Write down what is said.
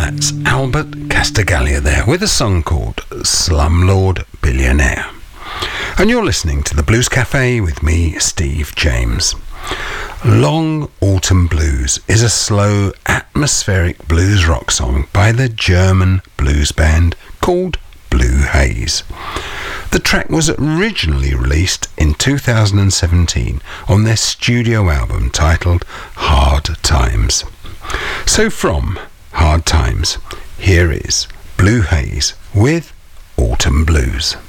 That's Albert Castaglia there with a song called Slumlord Billionaire. And you're listening to the Blues Cafe with me, Steve James. Long Autumn Blues is a slow, atmospheric blues rock song by the German blues band called Blue Haze. The track was originally released in 2017 on their studio album titled Hard Times. So from Hard Times, here is Blue Haze with Autumn Blues.